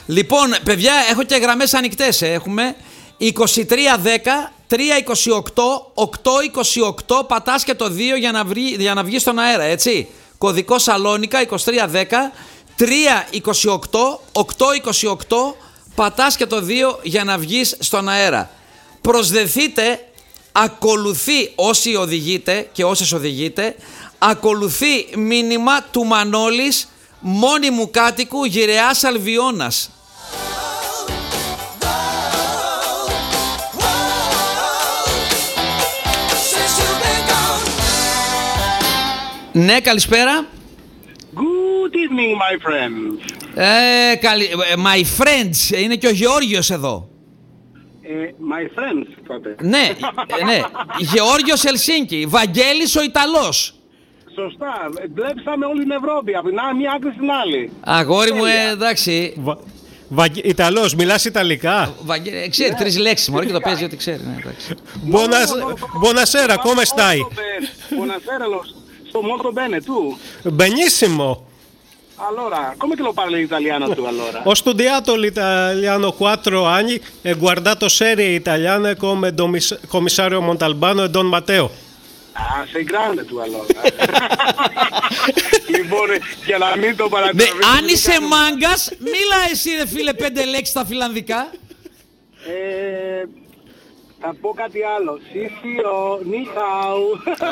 Λοιπόν, παιδιά, έχω και γραμμές ανοιχτές. Έχουμε 2310 328 828. Πατάς και το 2 για να βγει στον αέρα, έτσι. Κωδικό Σαλόνικα 2310 328 828. Πατάς και το 2 για να βγεις στον αέρα. Προσδεθείτε, ακολουθεί όσοι οδηγείτε και όσες οδηγείτε, ακολουθεί μήνυμα του Μανώλης, μόνιμου κάτοικου Γυραιάς Αλβιώνας. Ναι, καλησπέρα. Good evening, my friends. My friends, είναι και ο Γεώργιος εδώ. My friends, τότε. Ναι, ναι. Γεώργιος Ελσίνκι, Βαγγέλης ο Ιταλός. Σωστά, μπλέψαμε όλη την Ευρώπη, από την μία άκρη στην άλλη. Αγόρι μου, εντάξει. Ιταλός, μιλάς Ιταλικά? Ξέρει 3 λέξεις, μωρέ, και το παίζει ό,τι ξέρει. Buonasera, come stai? Buonasera, sto molto bene, tu? Benissimo. Allora, come te lo parli l'italiano tu allora? Ho studiato l'italiano 4 anni e guardato serie italiane come Commissario Montalbano e Don Matteo. Ah, sei grande tu allora. Λοιπόν, για να μην το παρατηρήσω. Αν είσαι μάγκας, μίλα εσύ ρε φίλε 5 λέξεις στα φιλανδικά. Θα πω κάτι άλλο. Σίσιο, νιχάου.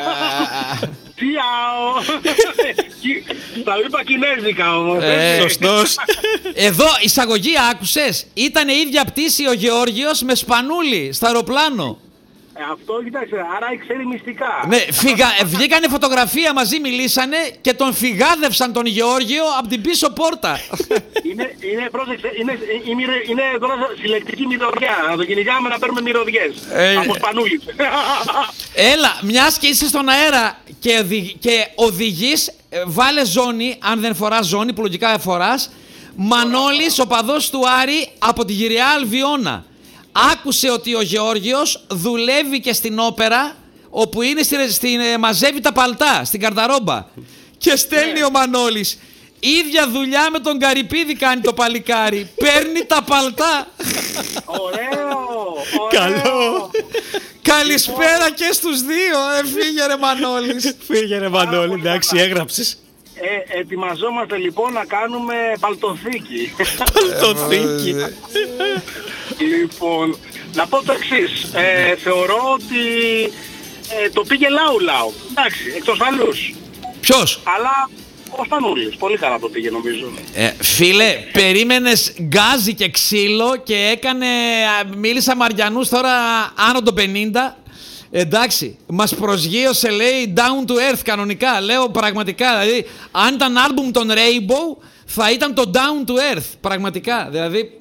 Τσιάου. Τα είπα κινέζικα όμως. Σωστός. Εδώ εισαγωγή άκουσες. Ήτανε ίδια πτήση ο Γεώργιος με Σπανούλη στο αεροπλάνο. Αυτό κοιτάξτε, άρα ξέρει μυστικά. Ναι, βγήκανε φωτογραφία μαζί, μιλήσανε και τον φυγάδευσαν τον Γεώργιο από την πίσω πόρτα. Πρόσεξε, είναι τώρα συλλεκτική μυρωδιά. Να το κυνηγάμε να παίρνουμε μυρωδιές. Από Σπανούλης. Έλα, μιας και είσαι στον αέρα και οδηγείς, βάλε ζώνη, αν δεν φοράς ζώνη, που λογικά φοράς. Μανώλης, οπαδός του Άρη από τη Γυρειά Αλβιώνα. Άκουσε ότι ο Γεώργιος δουλεύει και στην όπερα, όπου είναι μαζεύει τα παλτά, στην καρταρόμπα. Και στέλνει ο Μανώλης. Ίδια δουλειά με τον Καρυπίδη κάνει το παλικάρι. Παίρνει τα παλτά. Ωραίο. Καλό. Καλησπέρα και στους δύο. Φύγε ρε Μανώλης. Φύγε ρε Μανώλη, εντάξει, έγραψες. Ετοιμαζόμαστε λοιπόν να κάνουμε παλτοθήκη. Παλτοθήκη. Λοιπόν, να πω το εξής. Θεωρώ ότι το πήγε λαού. Εντάξει, εκτός Φαλούς. Ποιος? Αλλά ο Σπανούλης. Πολύ καλά το πήγε νομίζω. Φίλε, περίμενες γκάζι και ξύλο και μίλησα Μαριανούς τώρα άνω των 50. Εντάξει, μας προσγείωσε, λέει, down to earth κανονικά. Λέω πραγματικά, δηλαδή, αν ήταν άλμπουμ των Rainbow θα ήταν το down to earth, πραγματικά, δηλαδή.